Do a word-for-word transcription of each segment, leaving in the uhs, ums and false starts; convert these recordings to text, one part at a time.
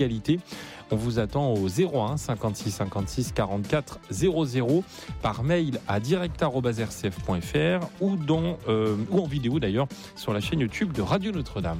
On vous attend au zéro un cinquante-six cinquante-six quarante-quatre zéro zéro par mail à direct arobase r c f point f r ou, dans, euh, ou en vidéo d'ailleurs sur la chaîne YouTube de Radio Notre-Dame.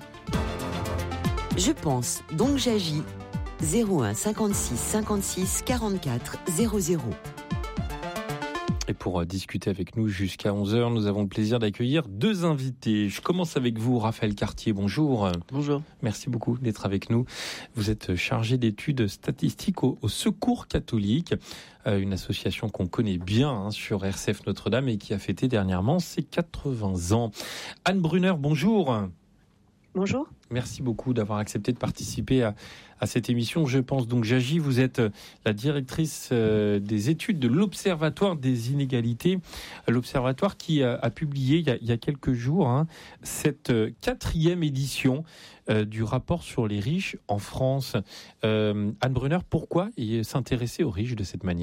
Je pense, donc j'agis. zéro un cinquante-six cinquante-six quarante-quatre zéro zéro. Et pour discuter avec nous jusqu'à onze heures, nous avons le plaisir d'accueillir deux invités. Je commence avec vous, Raphaël Cartier. Bonjour. Bonjour. Merci beaucoup d'être avec nous. Vous êtes chargé d'études statistiques au, au Secours catholique, euh, une association qu'on connaît bien hein, sur R C F Notre-Dame et qui a fêté dernièrement ses quatre-vingts ans. Anne Brunner, bonjour. Bonjour. Merci beaucoup d'avoir accepté de participer à, à cette émission. Je pense donc j'agis. Vous êtes la directrice euh, des études de l'Observatoire des inégalités. L'Observatoire qui a, a publié il y a, il y a quelques jours hein, cette euh, quatrième édition euh, du rapport sur les riches en France. Euh, Anne Brunner, pourquoi s'intéresser aux riches de cette manière ?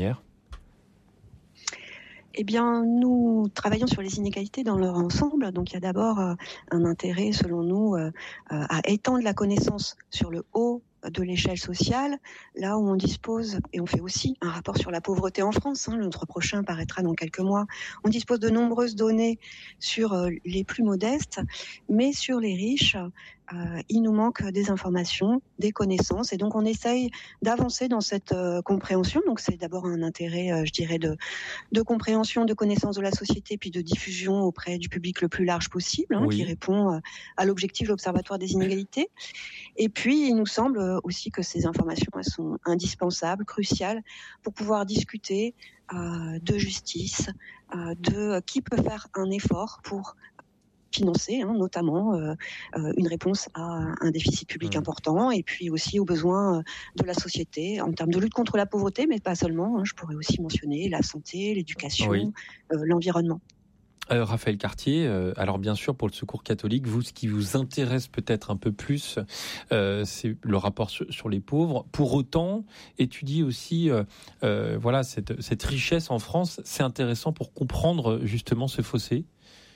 Eh bien, nous travaillons sur les inégalités dans leur ensemble. Donc, il y a d'abord euh, un intérêt, selon nous, euh, euh, à étendre la connaissance sur le haut de l'échelle sociale, là où on dispose, et on fait aussi un rapport sur la pauvreté en France, hein, notre prochain paraîtra dans quelques mois, on dispose de nombreuses données sur euh, les plus modestes, mais sur les riches, euh, il nous manque des informations, des connaissances, et donc on essaye d'avancer dans cette euh, compréhension. Donc c'est d'abord un intérêt, euh, je dirais, de, de compréhension, de connaissance de la société, puis de diffusion auprès du public le plus large possible, hein, oui. qui répond euh, à l'objectif de l'Observatoire des inégalités. Et puis, il nous semble aussi que ces informations elles sont indispensables, cruciales, pour pouvoir discuter euh, de justice, euh, de qui peut faire un effort pour financer, hein, notamment euh, euh, une réponse à un déficit public mmh. important, et puis aussi aux besoins de la société en termes de lutte contre la pauvreté, mais pas seulement. Hein, je pourrais aussi mentionner la santé, l'éducation, oui. euh, l'environnement. Euh, Raphaël Cartier, euh, alors bien sûr pour le Secours catholique, vous, ce qui vous intéresse peut-être un peu plus, euh, c'est le rapport sur, sur les pauvres. Pour autant, étudier aussi, euh, euh, voilà, cette, cette richesse en France, c'est intéressant pour comprendre justement ce fossé.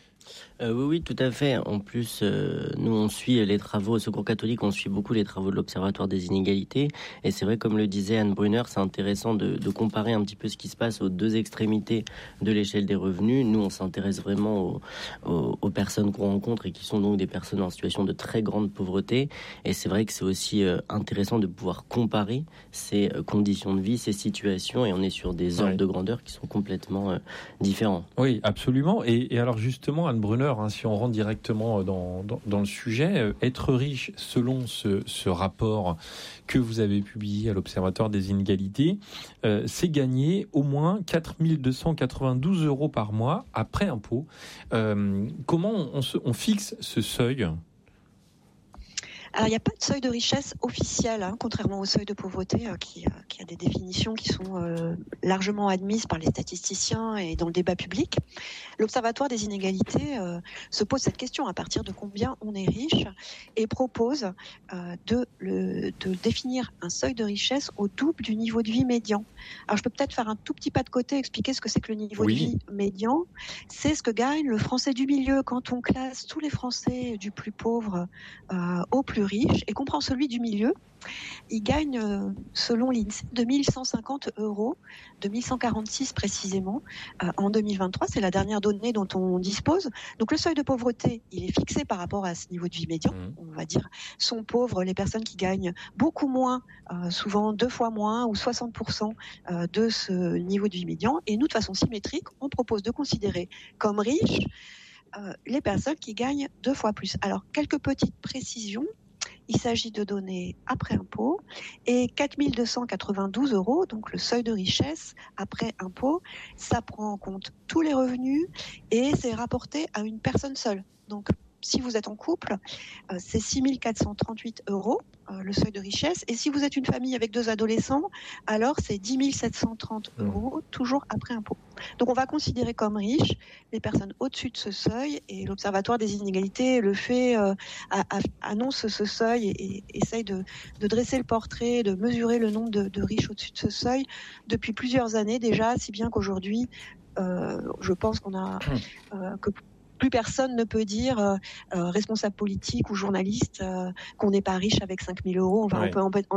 Euh, oui, oui, tout à fait. En plus, euh, nous, on suit les travaux au Secours catholique, on suit beaucoup les travaux de l'Observatoire des inégalités. Et c'est vrai, comme le disait Anne Brunner, c'est intéressant de, de comparer un petit peu ce qui se passe aux deux extrémités de l'échelle des revenus. Nous, on s'intéresse vraiment aux, aux, aux personnes qu'on rencontre et qui sont donc des personnes en situation de très grande pauvreté. Et c'est vrai que c'est aussi euh, intéressant de pouvoir comparer ces euh, conditions de vie, ces situations. Et on est sur des ordres ouais. de grandeur qui sont complètement euh, différents. Oui, absolument. Et, et alors justement, Anne Brunner, hein, si on rentre directement dans, dans, dans le sujet, euh, être riche, selon ce, ce rapport que vous avez publié à l'Observatoire des inégalités, euh, c'est gagner au moins quatre mille deux cent quatre-vingt-douze euros par mois après impôt. Euh, comment on, on, se, on fixe ce seuil ? Alors, il n'y a pas de seuil de richesse officiel, hein, contrairement au seuil de pauvreté, euh, qui, euh, qui a des définitions qui sont euh, largement admises par les statisticiens et dans le débat public. L'Observatoire des inégalités euh, se pose cette question: à partir de combien on est riche, et propose euh, de, le, de définir un seuil de richesse au double du niveau de vie médian. Alors, je peux peut-être faire un tout petit pas de côté, expliquer ce que c'est que le niveau oui. de vie médian. C'est ce que gagne le Français du milieu quand on classe tous les Français du plus pauvre euh, au plus riche et qu'on prend celui du milieu. Il gagne, euh, selon l'INSEE, deux mille cent cinquante euros, deux mille cent quarante-six précisément, euh, en deux mille vingt-trois. C'est la dernière donnée dont on dispose. Donc le seuil de pauvreté, il est fixé par rapport à ce niveau de vie médian. Mmh. On va dire, sont pauvres les personnes qui gagnent beaucoup moins, euh, souvent deux fois moins ou soixante pour cent euh, de ce niveau de vie médian. Et nous, de façon symétrique, on propose de considérer comme riches euh, les personnes qui gagnent deux fois plus. Alors, quelques petites précisions. Il s'agit de données après impôt, et quatre mille deux cent quatre-vingt-douze euros, donc le seuil de richesse après impôt, ça prend en compte tous les revenus et c'est rapporté à une personne seule. Donc, si vous êtes en couple, euh, c'est six mille quatre cent trente-huit euros, euh, le seuil de richesse. Et si vous êtes une famille avec deux adolescents, alors c'est dix mille sept cent trente euros, toujours après impôt. Donc on va considérer comme riches les personnes au-dessus de ce seuil, et l'Observatoire des inégalités le fait, euh, a, a, annonce ce seuil et, et essaye de, de dresser le portrait, de mesurer le nombre de, de riches au-dessus de ce seuil depuis plusieurs années déjà, si bien qu'aujourd'hui, euh, je pense qu'on a... Euh, que plus personne ne peut dire, euh, euh, responsable politique ou journaliste, euh, qu'on n'est pas riche avec cinq mille euros. On va, Ouais. on peut